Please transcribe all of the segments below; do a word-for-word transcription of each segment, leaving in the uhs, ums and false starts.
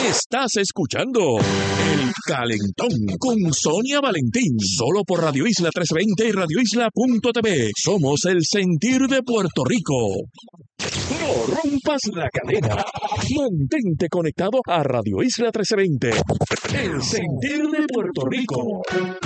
Estás escuchando El Calentón con Sonia Valentín, solo por Radio Isla trescientos veinte y radio isla punto t v. Somos el sentir de Puerto Rico. No rompas la cadena. Mantente conectado a Radio Isla trescientos veinte, el sentir de Puerto Rico.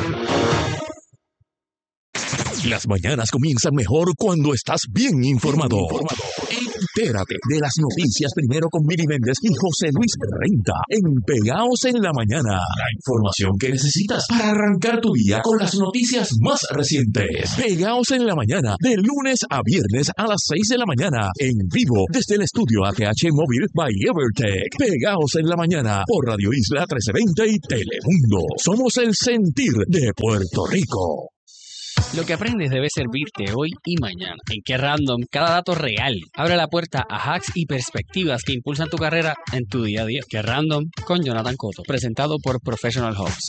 Las mañanas comienzan mejor cuando estás bien informado. Entérate de las noticias primero con Mili Méndez y José Luis Renta en Pegaos en la Mañana. La información que necesitas para arrancar tu día con las noticias más recientes. Pegaos en la Mañana, de lunes a viernes a las seis de la mañana, en vivo desde el estudio A T H Móvil by Evertech. Pegaos en la Mañana por Radio Isla trescientos veinte y Telemundo. Somos el sentir de Puerto Rico. Lo que aprendes debe servirte hoy y mañana. En Qué Random, cada dato real abre la puerta a hacks y perspectivas que impulsan tu carrera en tu día a día. Qué Random con Jonathan Cotto, presentado por Professional Hubs.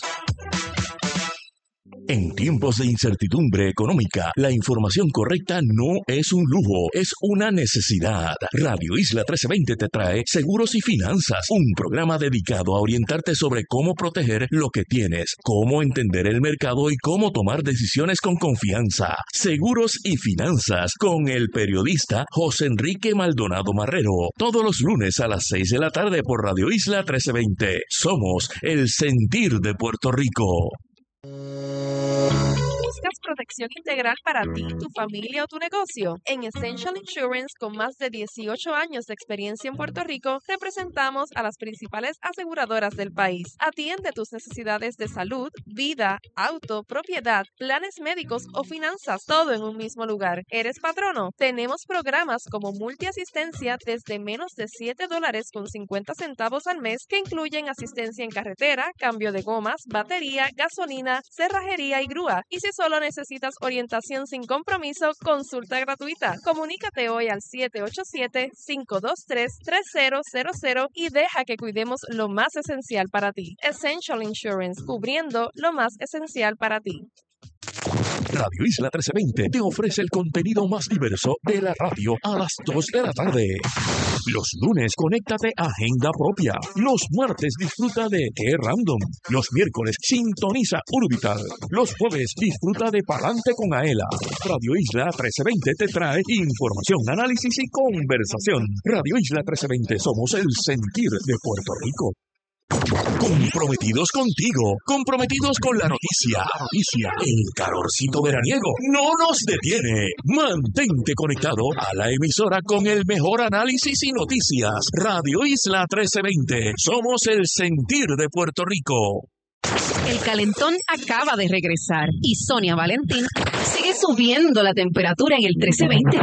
En tiempos de incertidumbre económica, la información correcta no es un lujo, es una necesidad. Radio Isla trescientos veinte te trae Seguros y Finanzas, un programa dedicado a orientarte sobre cómo proteger lo que tienes, cómo entender el mercado y cómo tomar decisiones con confianza. Seguros y Finanzas con el periodista José Enrique Maldonado Marrero, todos los lunes a las seis de la tarde por Radio Isla trescientos veinte. Somos el sentir de Puerto Rico. ¿Buscas protección integral para ti, tu familia o tu negocio? En Essential Insurance, con más de dieciocho años de experiencia en Puerto Rico, representamos a las principales aseguradoras del país. Atiende tus necesidades de salud, vida, auto, propiedad, planes médicos o finanzas, todo en un mismo lugar. ¿Eres patrono? Tenemos programas como multiasistencia desde menos de siete dólares con cincuenta centavos al mes, que incluyen asistencia en carretera, cambio de gomas, batería, gasolina, cerrajería y grúa. Y si solo necesitas orientación sin compromiso, consulta gratuita. Comunícate hoy al siete ocho siete, cinco dos tres, tres cero cero cero y deja que cuidemos lo más esencial para ti. Essential Insurance, cubriendo lo más esencial para ti. Radio Isla trescientos veinte te ofrece el contenido más diverso de la radio a las dos de la tarde. Los lunes, conéctate a Agenda Propia. Los martes, disfruta de Qué Random. Los miércoles, sintoniza Urbital. Los jueves, disfruta de Palante con Aela. Radio Isla trescientos veinte te trae información, análisis y conversación. Radio Isla trescientos veinte, somos el sentir de Puerto Rico. Comprometidos contigo, comprometidos con la noticia, noticia, el calorcito veraniego no nos detiene. Mantente conectado a la emisora con el mejor análisis y noticias. Radio Isla trescientos veinte, somos el sentir de Puerto Rico. El calentón acaba de regresar y Sonia Valentín sigue subiendo la temperatura en el trece veinte.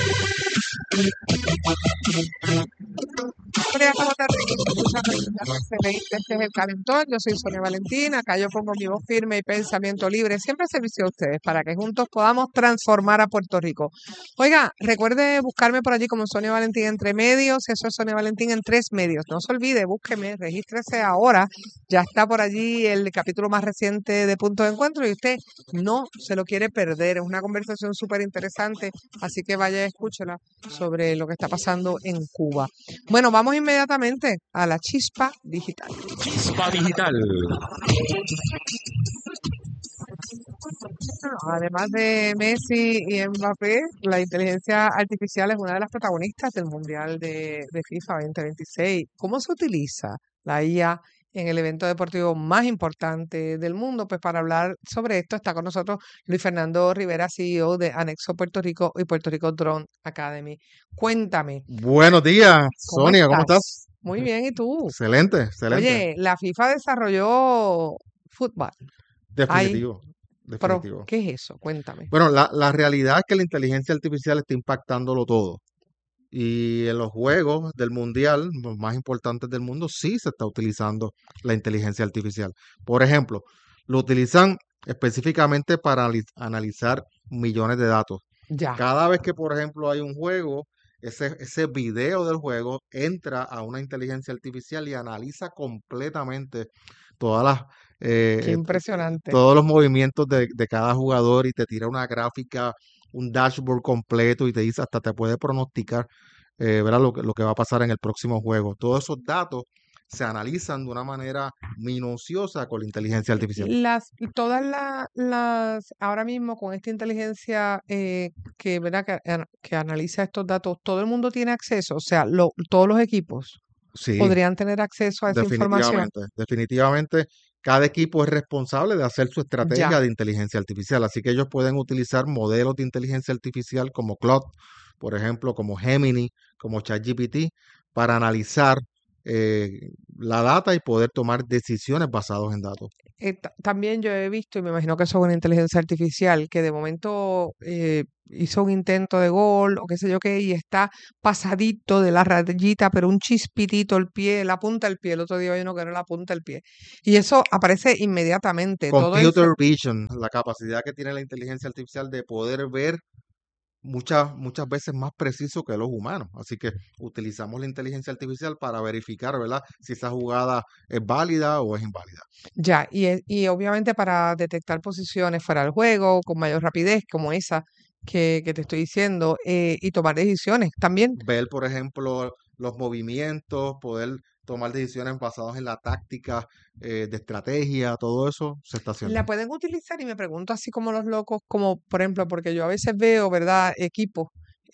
Este es el calentón, yo soy Sonia Valentín, acá yo pongo mi voz firme y pensamiento libre, siempre servicio a ustedes para que juntos podamos transformar a Puerto Rico. Oiga, recuerde buscarme por allí como Sonia Valentín entre medios, eso es Sonia Valentín en tres medios, no se olvide, búsqueme, regístrese ahora, ya está por allí el capítulo más reciente de Punto de Encuentro y usted no se lo quiere perder, es una conversación súper interesante, así que vaya y escúchela sobre lo que está pasando en Cuba. Bueno, vamos inmediatamente a la chispa digital. Chispa digital. Además de Messi y Mbappé, la inteligencia artificial es una de las protagonistas del Mundial de, de FIFA veinte veintiséis. ¿Cómo se utiliza la I A en el evento deportivo más importante del mundo? Pues para hablar sobre esto está con nosotros Luis Fernando Rivera, C E O de Anexo Puerto Rico y Puerto Rico Drone Academy. Cuéntame. Buenos días, ¿Cómo Sonia, estás? ¿cómo estás? Muy bien, ¿y tú? Excelente, excelente. Oye, la FIFA desarrolló fútbol. Definitivo, Pero, definitivo. ¿qué es eso? Cuéntame. Bueno, la, la realidad es que la inteligencia artificial está impactándolo todo. Y en los juegos del mundial, los más importantes del mundo, sí se está utilizando la inteligencia artificial. Por ejemplo, lo utilizan específicamente para ali- analizar millones de datos. Ya. Cada vez que, por ejemplo, hay un juego, ese, ese video del juego entra a una inteligencia artificial y analiza completamente todas las, eh, Qué eh, impresionante. todos los movimientos de, de cada jugador y te tira una gráfica, un dashboard completo y te dice, hasta te puede pronosticar, eh, ¿verdad? Lo, que- lo que va a pasar en el próximo juego. Todos esos datos se analizan de una manera minuciosa con la inteligencia artificial. Las, todas la- las, ahora mismo con esta inteligencia eh, que, ¿verdad? Que, an- que analiza estos datos, todo el mundo tiene acceso, o sea, lo- todos los equipos Sí, podrían tener acceso a esa información. definitivamente, definitivamente. Cada equipo es responsable de hacer su Ya, estrategia de inteligencia artificial, así que ellos pueden utilizar modelos de inteligencia artificial como Claude, por ejemplo, como Gemini, como ChatGPT, para analizar eh, la data y poder tomar decisiones basadas en datos. Eh, ta- también yo he visto, y me imagino que eso es una inteligencia artificial, que de momento eh, hizo un intento de gol o qué sé yo qué, y está pasadito de la rayita, pero un chispitito el pie, la punta del pie. El otro día hay uno que era la punta del pie. Y eso aparece inmediatamente. Todo eso, Computer vision, la capacidad que tiene la inteligencia artificial de poder ver muchas, muchas veces más preciso que los humanos. Así que utilizamos la inteligencia artificial para verificar, ¿verdad? Si esa jugada es válida o es inválida. ya, y, es- y obviamente para detectar posiciones fuera del juego con mayor rapidez, como esa que, que te estoy diciendo, eh, y tomar decisiones también. Ver, por ejemplo, los movimientos, poder tomar decisiones basadas en la táctica eh, de estrategia, todo eso se está haciendo. La pueden utilizar y me pregunto así como los locos, como por ejemplo, porque yo a veces veo, ¿verdad? Equipos,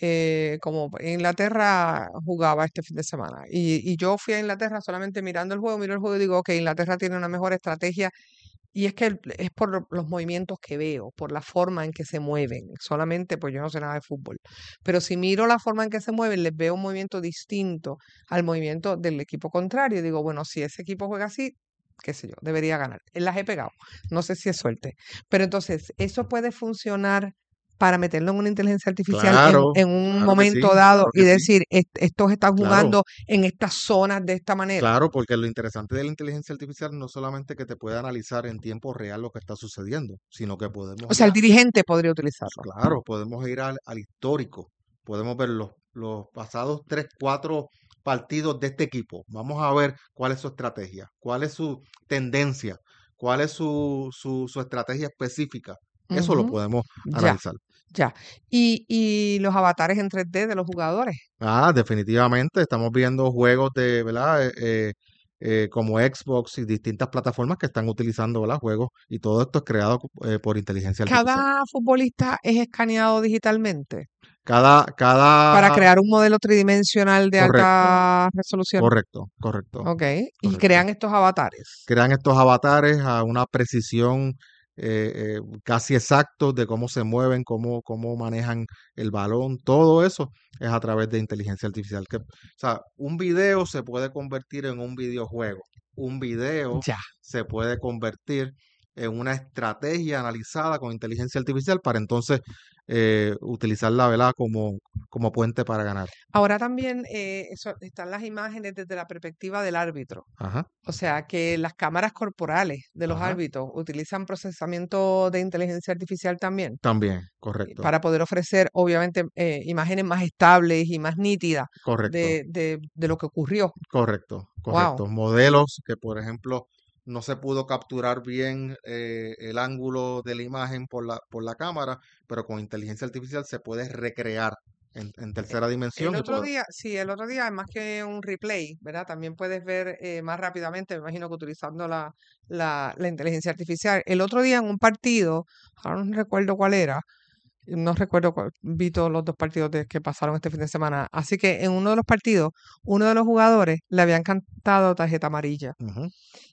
eh, como Inglaterra jugaba este fin de semana y, y yo fui a Inglaterra solamente mirando el juego, miro el juego y digo, ok, Inglaterra tiene una mejor estrategia y es que el- es por lo- los movimientos que veo, por la forma en que se mueven, solamente pues yo no sé nada de fútbol, pero si miro la forma en que se mueven, les veo un movimiento distinto al movimiento del equipo contrario y digo, bueno, si ese equipo juega así, qué sé yo, debería ganar. Eh, Las he pegado, no sé si es suerte, pero entonces eso puede funcionar para meterlo en una inteligencia artificial en, Claro, en un claro que momento sí, dado claro y que sí. decir, "Est- estos están Claro, jugando en estas zonas de esta manera". claro, porque lo interesante de la inteligencia artificial no solamente que te puede analizar en tiempo real lo que está sucediendo, sino que O podemos ir sea, el a, dirigente podría utilizarlo. claro, podemos ir al, al histórico, podemos ver los, los pasados tres, cuatro partidos de este equipo. Vamos a ver cuál es su estrategia, cuál es su tendencia, cuál es su, su, su estrategia específica. Eso lo Ujú, podemos ya, analizar. ya. Y, y los avatares en tres D de los jugadores. Ah, definitivamente, estamos viendo juegos de, ¿verdad? Eh, eh, eh, como Xbox y distintas plataformas que están utilizando, ¿verdad? Juegos y todo esto es creado eh, por inteligencia artificial. Cada futbolista es escaneado digitalmente Cada, para cada, crear un modelo tridimensional de correcto, alta resolución. correcto, correcto, Ok. Y correcto. crean estos avatares. Crean estos avatares a una precisión eh, eh, casi exactos de cómo se mueven, cómo, cómo manejan el balón, todo eso es a través de inteligencia artificial. Que, o sea, un video se puede convertir en un videojuego, un video Ya. se puede convertir en una estrategia analizada con inteligencia artificial para entonces eh, utilizarla, ¿verdad? Como, como puente para ganar. Ahora también eh, eso, están las imágenes desde la perspectiva del árbitro. Ajá, O sea, que las cámaras corporales de los ajá, árbitros utilizan procesamiento de inteligencia artificial también también, eh, correcto, para poder ofrecer, obviamente, eh, imágenes más estables y más nítidas correcto. de, de, de lo que ocurrió. Correcto, Wow. correcto. Modelos que, por ejemplo, no se pudo capturar bien eh, el ángulo de la imagen por la, por la cámara, pero con inteligencia artificial se puede recrear en, en tercera El dimensión y otro poder. día, sí, el otro día, más que un replay, ¿verdad? También puedes ver eh, más rápidamente, me imagino que utilizando la, la, la inteligencia artificial. El otro día en un partido, ahora no recuerdo cuál era, no recuerdo cuál, vi todos los dos partidos de- que pasaron este fin de semana. Así que en uno de los partidos, uno de los jugadores le habían cantado tarjeta amarilla Ujú,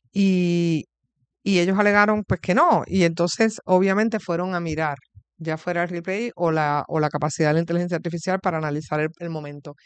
y, y ellos alegaron pues que no. Y entonces obviamente fueron a mirar, ya fuera el replay o la, o la capacidad de la inteligencia artificial para analizar el, el momento.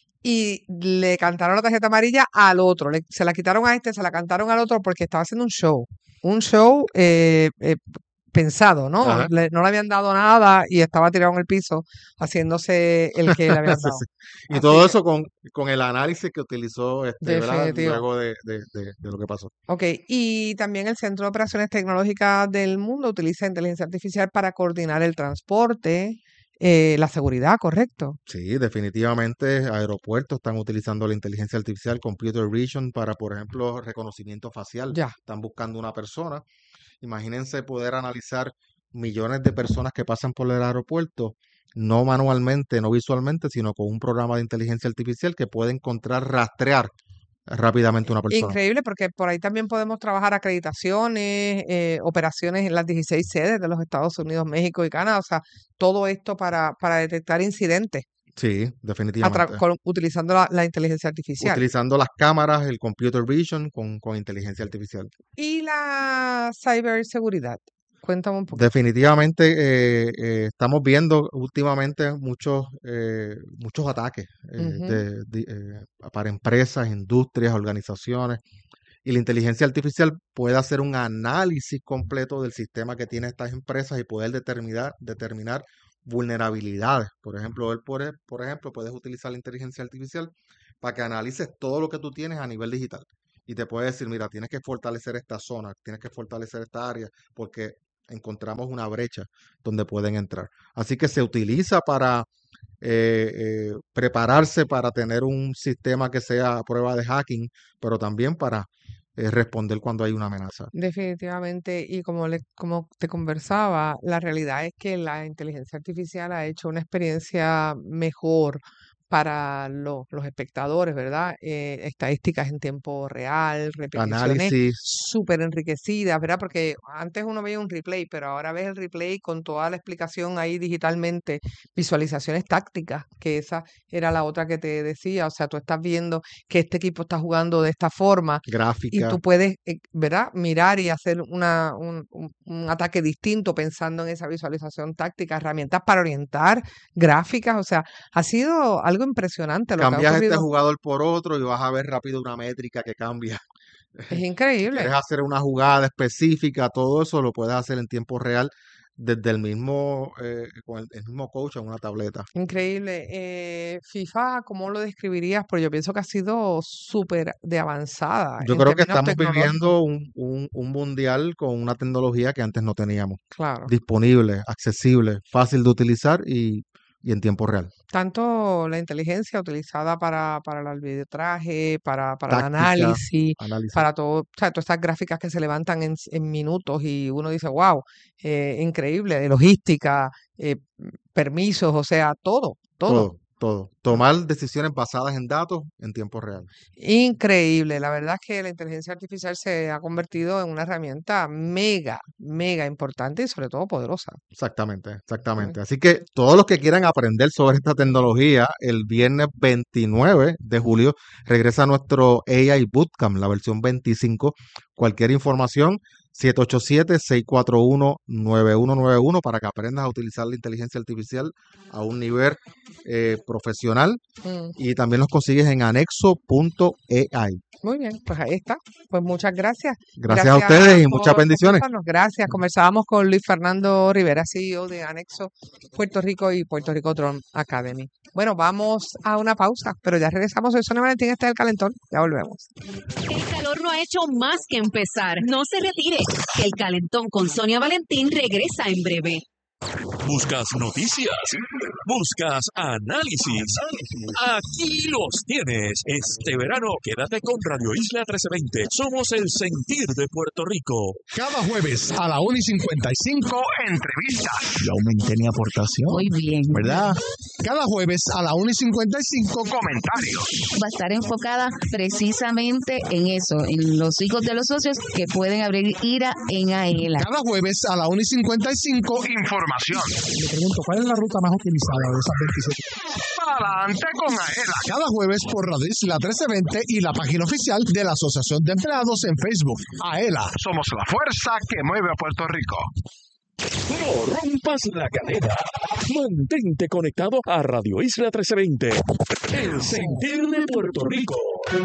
Y le cantaron la tarjeta amarilla al otro, le- se la quitaron a este, se la cantaron al otro porque estaba haciendo un show. Un show eh, eh, pensado, ¿no? ajá. Le- no le habían dado nada y estaba tirado en el piso haciéndose el que le habían Sí, dado. sí. Y Así todo que, eso con, con el análisis que utilizó este, ¿verdad? definitivo. Luego de, de, de, de lo que pasó. Ok, y también el Centro de Operaciones Tecnológicas del Mundo utiliza inteligencia artificial para coordinar el transporte, eh, la seguridad, ¿correcto? Sí, definitivamente aeropuertos están utilizando la inteligencia artificial, computer vision, para, por ejemplo, reconocimiento facial. Ya. Están buscando una persona. Imagínense poder analizar millones de personas que pasan por el aeropuerto, no manualmente, no visualmente, sino con un programa de inteligencia artificial que puede encontrar, rastrear rápidamente una persona. Increíble, porque por ahí también podemos trabajar acreditaciones, eh, operaciones en las dieciséis sedes de los Estados Unidos, México y Canadá, o sea, todo esto para, para detectar incidentes Sí, a tra- definitivamente. con- utilizando la, la inteligencia artificial. Utilizando las cámaras, el computer vision con, con inteligencia artificial. Y la ciberseguridad, cuéntame un poquito. Definitivamente eh, eh, estamos viendo últimamente muchos, eh, muchos ataques eh, Ujú. de- de, eh, para empresas, industrias, organizaciones. Y la inteligencia artificial puede hacer un análisis completo del sistema que tienen estas empresas y poder determinar, determinar vulnerabilidades. Por ejemplo, él por, por ejemplo, puedes utilizar la inteligencia artificial para que analices todo lo que tú tienes a nivel digital. Y te puede decir, mira, tienes que fortalecer esta zona, tienes que fortalecer esta área, porque encontramos una brecha donde pueden entrar. Así que se utiliza para eh, eh, prepararse para tener un sistema que sea a prueba de hacking, pero también para eh, responder cuando hay una amenaza. Definitivamente, y como, le, como te conversaba, la realidad es que la inteligencia artificial ha hecho una experiencia mejor para lo- los espectadores, ¿verdad? Eh, estadísticas en tiempo real, repeticiones Análisis, súper enriquecidas, ¿verdad? Porque antes uno veía un replay, pero ahora ves el replay con toda la explicación ahí digitalmente, visualizaciones tácticas, que esa era la otra que te decía, o sea, tú estás viendo que este equipo está jugando de esta forma y gráfica, tú puedes, eh, ¿verdad? Mirar y hacer una, un, un- un ataque distinto pensando en esa visualización táctica, herramientas para orientar, gráficas, o sea, ha sido algo impresionante lo que ha cambias este ocurrido. jugador por otro y vas a ver rápido una métrica que cambia. Es Si increíble, quieres hacer una jugada específica, todo eso lo puedes hacer en tiempo real desde el mismo, eh, con el, el mismo coach en una tableta. increíble. Eh, FIFA, ¿cómo lo describirías? Porque yo pienso que ha sido súper de avanzada Yo en creo que términos estamos tecnológicos. viviendo un, un, un mundial con una tecnología que antes no teníamos. Claro. Disponible, accesible, fácil de utilizar y, y en tiempo real. Tanto la inteligencia utilizada para, para el arbitraje, para, para el Táctica, análisis, análisis. para todo, o sea, todas estas gráficas que se levantan en, en minutos y uno dice, wow, eh, increíble, de logística, eh, permisos, o sea, todo, todo. Todo, todo. Tomar decisiones basadas en datos en tiempo real. Increíble. La verdad es que la inteligencia artificial se ha convertido en una herramienta mega, mega importante y sobre todo poderosa. Exactamente, ¿Sabes? exactamente. Así que todos los que quieran aprender sobre esta tecnología, el viernes veintinueve de julio regresa nuestro A I Bootcamp, la versión veinticinco. Cualquier información, siete ocho siete, seis cuatro uno, nueve uno nueve uno para que aprendas a utilizar la inteligencia artificial a un nivel eh, profesional. Mm, Y también los consigues en anexo punto A I. Muy bien, pues ahí está. Pues muchas gracias. Gracias a ustedes y muchas por bendiciones. conversarnos. Gracias. Conversábamos con Luis Fernando Rivera, C E O de Anexo Puerto Rico y Puerto Rico Drone Academy. Bueno, vamos a una pausa, pero ya regresamos. Soy Sonia Valentín, este es El Calentón. Ya volvemos. El calor no ha hecho más que empezar. No se retire. El Calentón con Sonia Valentín regresa en breve. Buscas noticias, buscas análisis. Aquí los tienes. Este verano quédate con Radio Isla trece veinte. Somos el sentir de Puerto Rico. Cada jueves a la una y cincuenta y cinco, entrevistas. Ya aumenté mi aportación. Muy bien. ¿Verdad? Cada jueves a la una y cincuenta y cinco, comentarios. Va a estar enfocada precisamente en eso, en los hijos de los socios que pueden abrir ira en AELA. Cada jueves a la una y cincuenta y cinco, información. Le pregunto, ¿cuál es la ruta más utilizada de esas veintisiete? Adelante con AELA. Cada jueves por Radio Isla trece veinte y la página oficial de la Asociación de Empleados en Facebook. AELA. Somos la fuerza que mueve a Puerto Rico. No rompas la cadena. Mantente conectado a Radio Isla trece veinte. El sentir de Puerto Rico.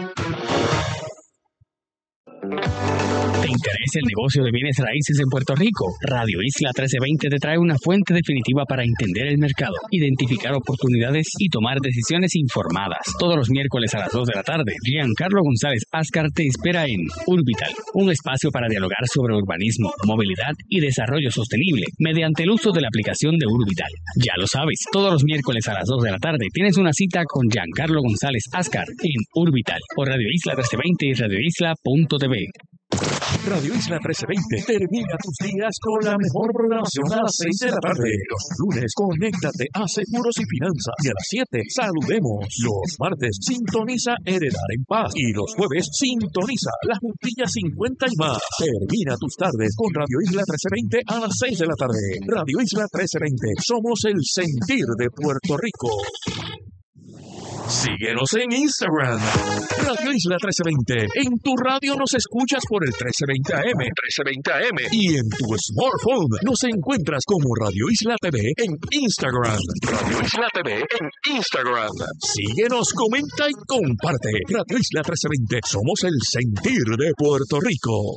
¿Te interesa el negocio de bienes raíces en Puerto Rico? Radio Isla trece veinte te trae una fuente definitiva para entender el mercado, identificar oportunidades y tomar decisiones informadas. Todos los miércoles a las dos de la tarde, Giancarlo González Ascar te espera en Urbital, un espacio para dialogar sobre urbanismo, movilidad y desarrollo sostenible mediante el uso de la aplicación de Urbital. Ya lo sabes, todos los miércoles a las dos de la tarde tienes una cita con Giancarlo González Ascar en Urbital por Radio Isla trece veinte y radio isla punto t v. Radio Isla trece veinte termina tus días con la mejor programación a las seis de la tarde. Los lunes, conéctate a Seguros y Finanzas. Y a las siete, saludemos. Los martes, sintoniza Heredar en Paz. Y los jueves, sintoniza La Juntilla cincuenta y más. Termina tus tardes con Radio Isla trece veinte a las seis de la tarde. Radio Isla trece veinte. Somos el sentir de Puerto Rico. Síguenos en Instagram, Radio Isla trece veinte. En tu radio nos escuchas por el trece veinte A M, trece veinte A M. Y en tu smartphone nos encuentras como Radio Isla T V en Instagram. Radio Isla T V en Instagram. Síguenos, comenta y comparte. Radio Isla trece veinte. Somos el sentir de Puerto Rico.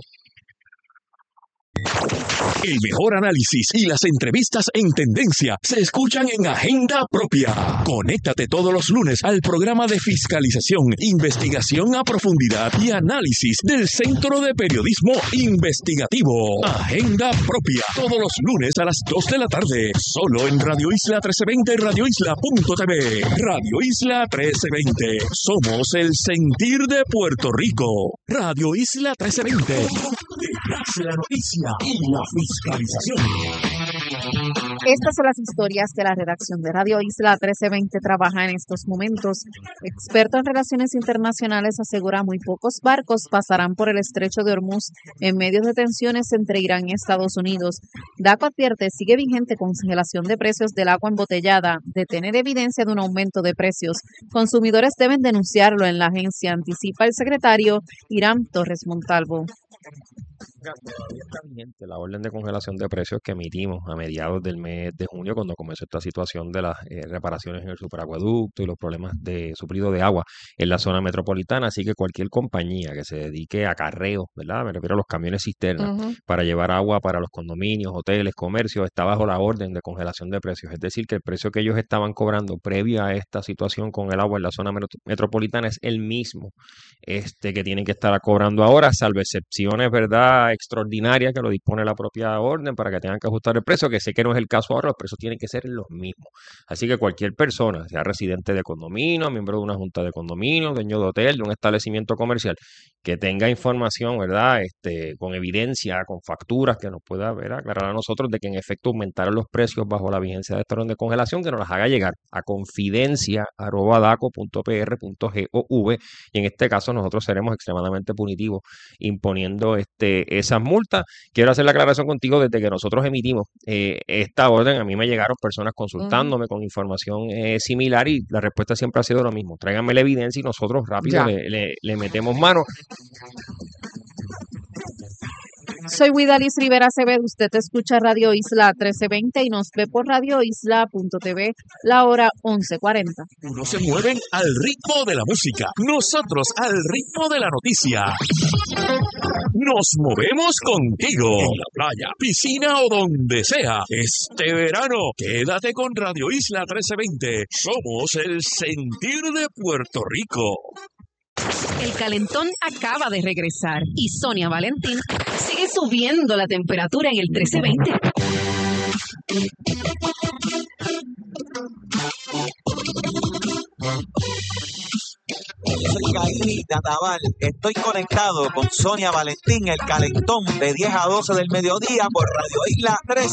El mejor análisis y las entrevistas en tendencia se escuchan en Agenda Propia. Conéctate todos los lunes al programa de fiscalización, investigación a profundidad y análisis del Centro de Periodismo Investigativo. Agenda Propia, todos los lunes a las dos de la tarde, solo en Radio Isla trece veinte y radio isla punto t v. Radio Isla trece veinte, somos el sentir de Puerto Rico. Radio Isla trece veinte, detrás de la noticia y la fiscalización. Estas son las historias que la redacción de Radio Isla trece veinte trabaja en estos momentos. Experto en relaciones internacionales asegura muy pocos barcos pasarán por el estrecho de Hormuz en medio de tensiones entre Irán y Estados Unidos. DACO advierte sigue vigente congelación de precios del agua embotellada, de tener evidencia de un aumento de precios. Consumidores deben denunciarlo en la agencia, anticipa el secretario Irán Torres Montalvo. Todavía está vigente la orden de congelación de precios que emitimos a mediados del mes de junio, cuando comenzó esta situación de las eh, reparaciones en el superacueducto y los problemas de suplido de agua en la zona metropolitana. Así que cualquier compañía que se dedique a carreo, ¿verdad? Me refiero a los camiones cisternas, uh-huh, para llevar agua para los condominios, hoteles, comercios, está bajo la orden de congelación de precios. Es decir, que el precio que ellos estaban cobrando previo a esta situación con el agua en la zona met- metropolitana es el mismo este que tienen que estar cobrando ahora, salvo excepciones, ¿verdad?, extraordinaria que lo dispone la propia orden para que tengan que ajustar el precio, que sé que no es el caso ahora, los precios tienen que ser los mismos. Así que cualquier persona, sea residente de condominio, miembro de una junta de condominio, dueño de hotel, de un establecimiento comercial, que tenga información, ¿verdad?, este, con evidencia, con facturas, que nos pueda, ver, aclarar a nosotros de que en efecto aumentaron los precios bajo la vigencia de esta orden de congelación, que nos las haga llegar a confidencia arroba daco punto p r punto gov, y en este caso nosotros seremos extremadamente punitivos imponiendo este esas multas. Quiero hacer la aclaración contigo, desde que nosotros emitimos eh, esta orden, a mí me llegaron personas consultándome uh-huh. con información eh, similar, y la respuesta siempre ha sido lo mismo: tráiganme la evidencia y nosotros rápido le, le, le metemos mano. Soy Widalis Rivera Acevedo, usted escucha Radio Isla trece veinte y nos ve por radio isla punto t v, la hora once cuarenta. Unos se mueven al ritmo de la música, nosotros al ritmo de la noticia. Nos movemos contigo, en la playa, piscina o donde sea. Este verano, quédate con Radio Isla trece veinte. Somos el sentir de Puerto Rico. El calentón acaba de regresar y Sonia Valentín sigue subiendo la temperatura en el trece veinte. Soy Gaili Natabal, estoy conectado con Sonia Valentín, el calentón de diez a doce del mediodía por Radio Isla trece.